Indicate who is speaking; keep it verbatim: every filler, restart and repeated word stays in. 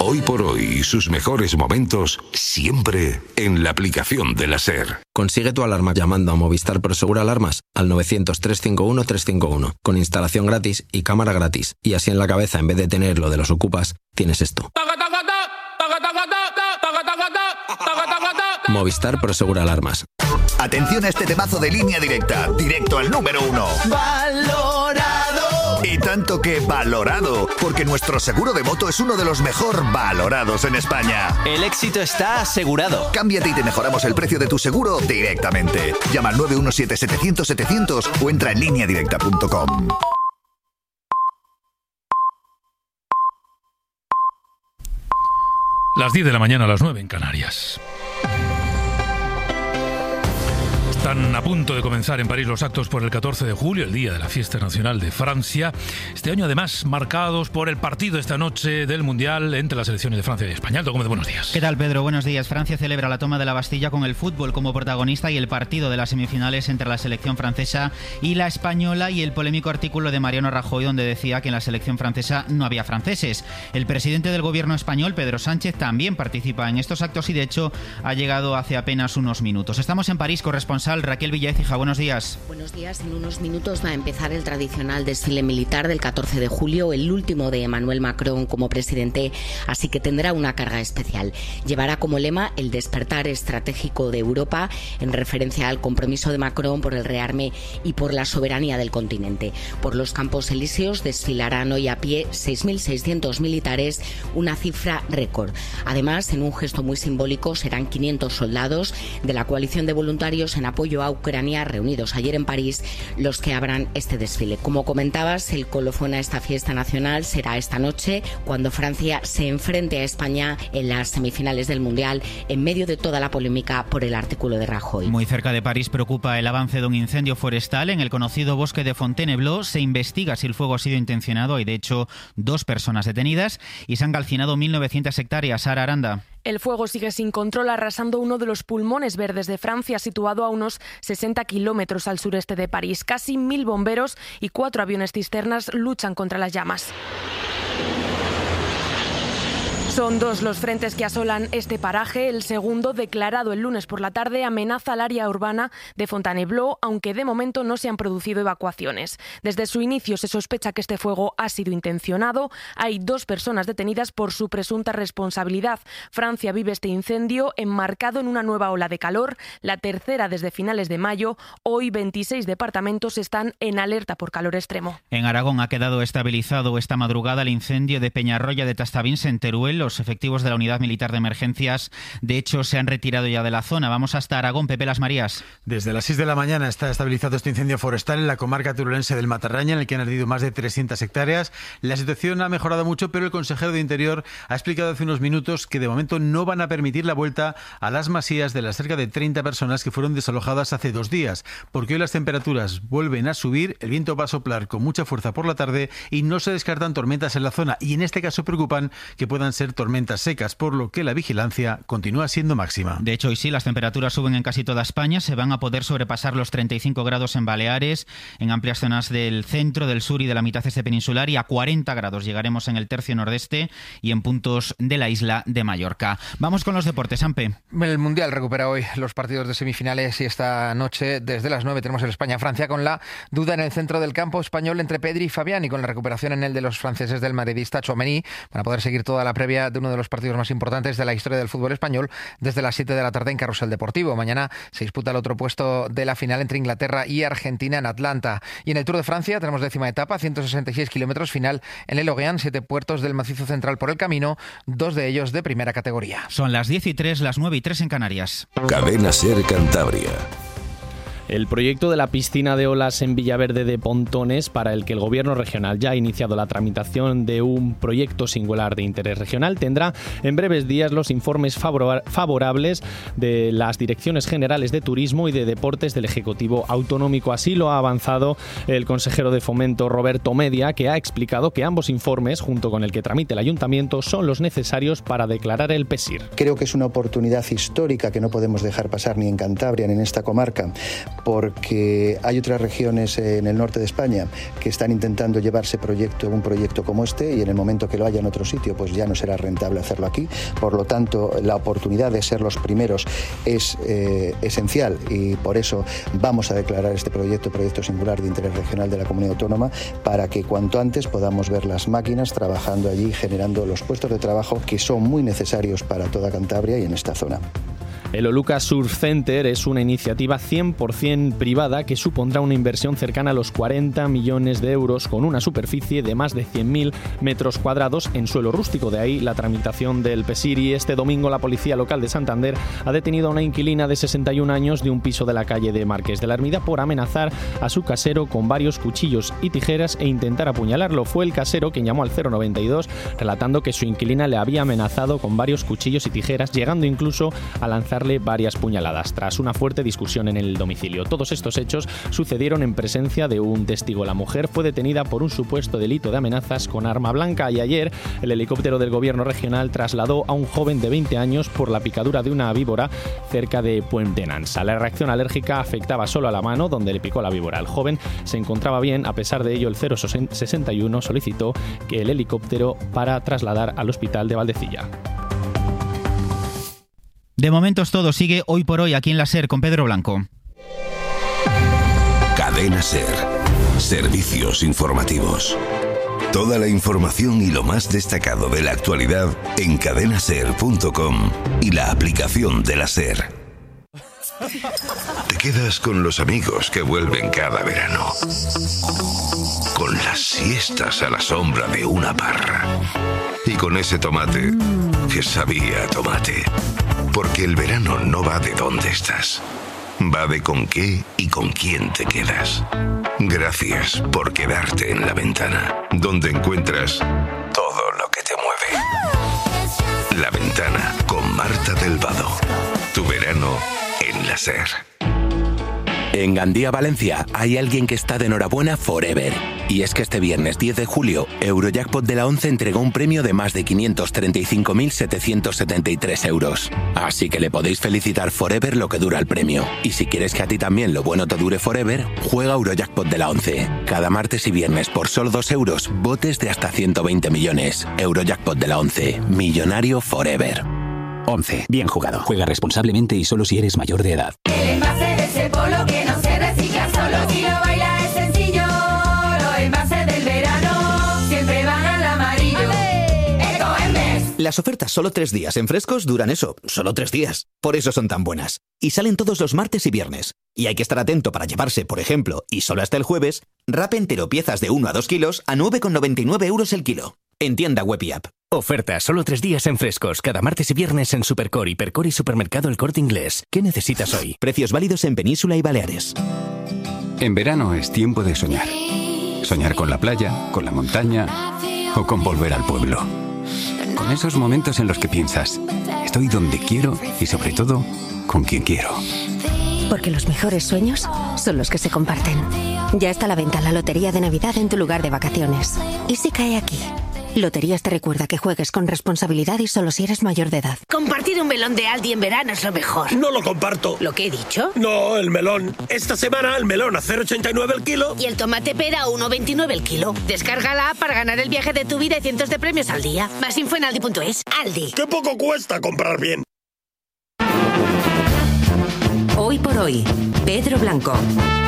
Speaker 1: Hoy por hoy y sus mejores momentos siempre en la aplicación de la SER.
Speaker 2: Consigue tu alarma llamando a Movistar Prosegur Alarmas al novecientos, trescientos cincuenta y uno, trescientos cincuenta y uno con instalación gratis y cámara gratis. Y así en la cabeza, en vez de tener lo de los ocupas, tienes esto. Movistar Prosegur Alarmas.
Speaker 3: Atención a este temazo de Línea Directa, directo al número uno. ¡Valorado! Y tanto que valorado, porque nuestro seguro de moto es uno de los mejor valorados en España.
Speaker 4: El éxito está asegurado.
Speaker 3: Cámbiate y te mejoramos el precio de tu seguro directamente. Llama al nueve uno siete, setecientos, setecientos o entra en línea directa punto com.
Speaker 5: Las diez de la mañana a las nueve en Canarias. Están a punto de comenzar en París los actos por el catorce de julio, el Día de la Fiesta Nacional de Francia. Este año, además, marcados por el partido esta noche del Mundial entre las selecciones de Francia y España. Aldo Gómez, buenos días.
Speaker 6: ¿Qué tal, Pedro? Buenos días. Francia celebra la toma de la Bastilla con el fútbol como protagonista y el partido de las semifinales entre la selección francesa y la española, y el polémico artículo de Mariano Rajoy donde decía que en la selección francesa no había franceses. El presidente del gobierno español, Pedro Sánchez, también participa en estos actos y, de hecho, ha llegado hace apenas unos minutos. Estamos en París, corresponsal Raquel Villaécija, buenos días.
Speaker 7: Buenos días. En unos minutos va a empezar el tradicional desfile militar del catorce de julio, el último de Emmanuel Macron como presidente, así que tendrá una carga especial. Llevará como lema el despertar estratégico de Europa, en referencia al compromiso de Macron por el rearme y por la soberanía del continente. Por los Campos Elíseos desfilarán hoy a pie seis mil seiscientos militares, una cifra récord. Además, en un gesto muy simbólico, serán quinientos soldados de la coalición de voluntarios en apoyo a Ucrania, reunidos ayer en París, los que abran este desfile. Como comentabas, el colofón a esta fiesta nacional será esta noche, cuando Francia se enfrente a España en las semifinales del Mundial, en medio de toda la polémica por el artículo de Rajoy.
Speaker 6: Muy cerca de París preocupa el avance de un incendio forestal en el conocido bosque de Fontainebleau. Se investiga si el fuego ha sido intencionado. Hay, de hecho, dos personas detenidas y se han calcinado mil novecientas hectáreas. Sara Aranda.
Speaker 8: El fuego sigue sin control, arrasando uno de los pulmones verdes de Francia, situado a unos sesenta kilómetros al sureste de París. Casi mil bomberos y cuatro aviones cisternas luchan contra las llamas. Son dos los frentes que asolan este paraje. El segundo, declarado el lunes por la tarde, amenaza al área urbana de Fontainebleau, aunque de momento no se han producido evacuaciones. Desde su inicio se sospecha que este fuego ha sido intencionado. Hay dos personas detenidas por su presunta responsabilidad. Francia vive este incendio enmarcado en una nueva ola de calor, la tercera desde finales de mayo. Hoy veintiséis departamentos están en alerta por calor extremo.
Speaker 6: En Aragón ha quedado estabilizado esta madrugada el incendio de Peñarroya de Tastavins, en Teruel. Los efectivos de la Unidad Militar de Emergencias, de hecho, se han retirado ya de la zona. Vamos hasta Aragón. Pepe Las Marías.
Speaker 9: Desde las seis de la mañana está estabilizado este incendio forestal en la comarca teruelense del Matarraña, en el que han ardido más de trescientas hectáreas. La situación ha mejorado mucho, pero el consejero de Interior ha explicado hace unos minutos que de momento no van a permitir la vuelta a las masías de las cerca de treinta personas que fueron desalojadas hace dos días, porque hoy las temperaturas vuelven a subir, el viento va a soplar con mucha fuerza por la tarde y no se descartan tormentas en la zona, y en este caso preocupan que puedan ser tormentas secas, por lo que la vigilancia continúa siendo máxima.
Speaker 6: De hecho, hoy sí, las temperaturas suben en casi toda España. Se van a poder sobrepasar los treinta y cinco grados en Baleares, en amplias zonas del centro, del sur y de la mitad este peninsular, y a cuarenta grados llegaremos en el tercio nordeste y en puntos de la isla de Mallorca. Vamos con los deportes, Ampe.
Speaker 10: El Mundial recupera hoy los partidos de semifinales y esta noche desde las nueve tenemos el España-Francia, con la duda en el centro del campo español entre Pedri y Fabián, y con la recuperación en el de los franceses del madridista Tchouaméni, para poder seguir toda la previa de uno de los partidos más importantes de la historia del fútbol español desde las siete de la tarde en Carrusel Deportivo. Mañana se disputa el otro puesto de la final entre Inglaterra y Argentina en Atlanta. Y en el Tour de Francia tenemos décima etapa, ciento sesenta y seis kilómetros, final en el Orient, siete puertos del macizo central por el camino, dos de ellos de primera categoría.
Speaker 6: Son las diez y tres, las nueve y tres en Canarias.
Speaker 1: Cadena SER Cantabria.
Speaker 11: El proyecto de la piscina de olas en Villaverde de Pontones, para el que el Gobierno regional ya ha iniciado la tramitación de un proyecto singular de interés regional, tendrá en breves días los informes favorables de las Direcciones Generales de Turismo y de Deportes del Ejecutivo Autonómico. Así lo ha avanzado el consejero de Fomento, Roberto Media, que ha explicado que ambos informes, junto con el que tramite el Ayuntamiento, son los necesarios para declarar el PESIR.
Speaker 12: Creo que es una oportunidad histórica que no podemos dejar pasar ni en Cantabria ni en esta comarca, porque hay otras regiones en el norte de España que están intentando llevarse proyecto, un proyecto como este, y en el momento que lo haya en otro sitio, pues ya no será rentable hacerlo aquí. Por lo tanto, la oportunidad de ser los primeros es eh, esencial, y por eso vamos a declarar este proyecto proyecto singular de interés regional de la comunidad autónoma, para que cuanto antes podamos ver las máquinas trabajando allí, generando los puestos de trabajo que son muy necesarios para toda Cantabria y en esta zona.
Speaker 11: El Oluca Surf Center es una iniciativa cien por ciento privada que supondrá una inversión cercana a los cuarenta millones de euros, con una superficie de más de cien mil metros cuadrados en suelo rústico. De ahí la tramitación del PESIRI. Este domingo la Policía Local de Santander ha detenido a una inquilina de sesenta y un años de un piso de la calle de Marqués de la Ermida por amenazar a su casero con varios cuchillos y tijeras e intentar apuñalarlo. Fue el casero quien llamó al cero noventa y dos relatando que su inquilina le había amenazado con varios cuchillos y tijeras, llegando incluso a lanzar varias puñaladas tras una fuerte discusión en el domicilio. Todos estos hechos sucedieron en presencia de un testigo. La mujer fue detenida por un supuesto delito de amenazas con arma blanca, y ayer el helicóptero del gobierno regional trasladó a un joven de veinte años por la picadura de una víbora cerca de Puente Nansa. La reacción alérgica afectaba solo a la mano donde le picó la víbora. El joven se encontraba bien. A pesar de ello, el cero sesenta y uno solicitó que el helicóptero para trasladar al hospital de Valdecilla.
Speaker 6: De momento es todo. Sigue Hoy por Hoy aquí en la SER con Pedro Blanco.
Speaker 1: Cadena SER. Servicios informativos. Toda la información y lo más destacado de la actualidad en cadena ser punto com y la aplicación de la SER. Te quedas con los amigos que vuelven cada verano. Con las siestas a la sombra de una parra. Y con ese tomate que sabía a tomate. Porque el verano no va de dónde estás. Va de con qué y con quién te quedas. Gracias por quedarte en La Ventana, donde encuentras todo lo que te mueve. La Ventana con Marta del Vado. Tu verano en la SER.
Speaker 13: En Gandía, Valencia, hay alguien que está de enhorabuena forever. Y es que este viernes diez de julio, Eurojackpot de la once entregó un premio de más de quinientos treinta y cinco mil setecientos setenta y tres euros. Así que le podéis felicitar forever lo que dura el premio. Y si quieres que a ti también lo bueno te dure forever, juega Eurojackpot de la once. Cada martes y viernes por solo dos euros, botes de hasta ciento veinte millones. Eurojackpot de la once. Millonario forever.
Speaker 14: once. Bien jugado. Juega responsablemente y solo si eres mayor de edad.
Speaker 15: El envase de ese polo que no se recicla solo. Si lo baila es sencillo. Los envases del verano siempre van al amarillo. Ecoembes.
Speaker 16: Las ofertas solo tres días en Frescos duran eso, solo tres días. Por eso son tan buenas. Y salen todos los martes y viernes. Y hay que estar atento para llevarse, por ejemplo, y solo hasta el jueves, wrap entero piezas de uno a dos kilos a nueve con noventa y nueve euros el kilo. En tienda web y app.
Speaker 14: Oferta solo tres días en Frescos, cada martes y viernes en Supercor, Hipercor y Supermercado El Corte Inglés. ¿Qué necesitas hoy?
Speaker 16: Precios válidos en Península y Baleares.
Speaker 17: En verano es tiempo de soñar. Soñar con la playa, con la montaña o con volver al pueblo. Con esos momentos en los que piensas, estoy donde quiero y sobre todo, con quien quiero.
Speaker 18: Porque los mejores sueños son los que se comparten. Ya está a la venta la Lotería de Navidad en tu lugar de vacaciones. ¿Y si cae aquí? Loterías te recuerda que juegues con responsabilidad y solo si eres mayor de edad.
Speaker 19: Compartir un melón de Aldi en verano es lo mejor.
Speaker 20: No lo comparto.
Speaker 19: ¿Lo que he dicho?
Speaker 20: No, el melón. Esta semana el melón a cero ochenta y nueve el kilo.
Speaker 19: Y el tomate pera a uno veintinueve el kilo. Descarga la app para ganar el viaje de tu vida y cientos de premios al día. Más info en aldi punto es. Aldi.
Speaker 20: ¡Qué poco cuesta comprar bien!
Speaker 18: Hoy por hoy, Pedro Blanco.